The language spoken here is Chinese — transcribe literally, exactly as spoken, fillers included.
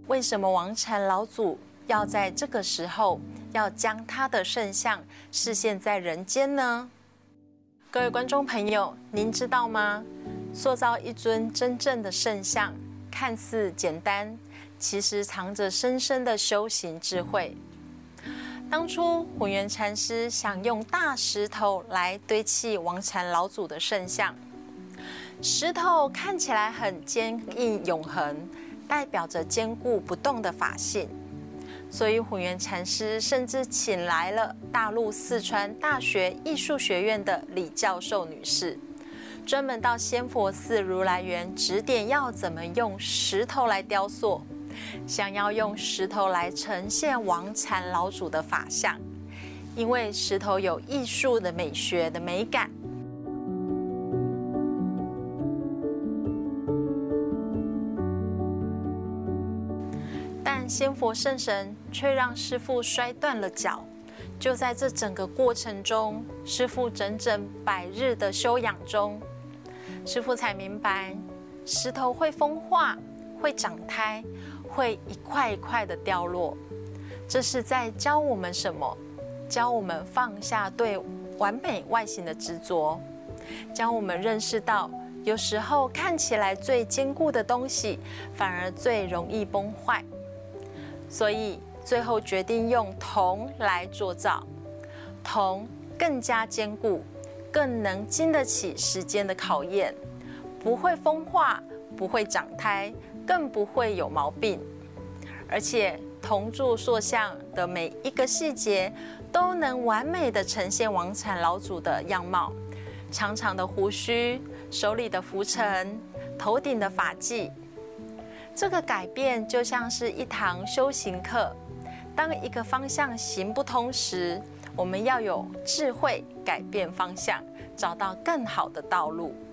为什么王禅老祖要在这个时候要将他的圣像示现在人间呢？各位观众朋友，您知道吗？塑造一尊真正的圣像，看似简单，其实藏着深深的修行智慧。当初混元禅师想用大石头来堆砌王禅老祖的圣像，石头看起来很坚硬永恒，代表着坚固不动的法性。所以混元禅师甚至请来了大陆四川大学艺术学院的李教授女士，专门到仙佛寺如来园指点要怎么用石头来雕塑，想要用石头来呈现王禅老祖的法相，因为石头有艺术的美学的美感。但仙佛圣神却让师父摔断了脚。就在这整个过程中，师父整整百日的修养中，师父才明白，石头会风化，会长胎，会一块一块的掉落。这是在教我们什么？教我们放下对完美外形的执着，教我们认识到，有时候看起来最坚固的东西，反而最容易崩坏。所以最后决定用铜来做造，铜更加坚固，更能经得起时间的考验，不会风化，不会长胎，更不会有毛病。而且铜铸塑像的每一个细节都能完美的呈现王禅老祖的样貌，长长的胡须，手里的拂尘，头顶的发髻。这个改变就像是一堂修行课，当一个方向行不通时，我们要有智慧改变方向，找到更好的道路。